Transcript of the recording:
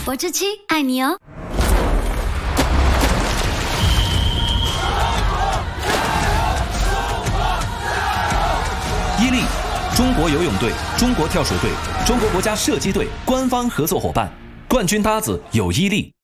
博智7爱你哦。 伊利，中国游泳队、中国跳水队、中国国家射击队官方合作伙伴，冠军搭子有伊利。